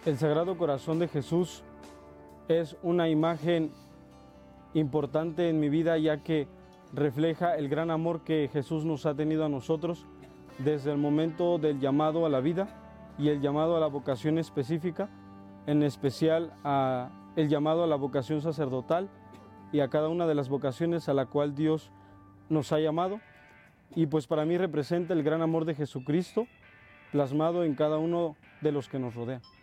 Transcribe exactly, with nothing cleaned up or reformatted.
El Sagrado Corazón de Jesús es una imagen importante en mi vida, ya que refleja el gran amor que Jesús nos ha tenido a nosotros desde el momento del llamado a la vida y el llamado a la vocación específica, en especial a el llamado a la vocación sacerdotal y a cada una de las vocaciones a la cual Dios nos ha llamado. Y pues para mí representa el gran amor de Jesucristo plasmado en cada uno de los que nos rodea.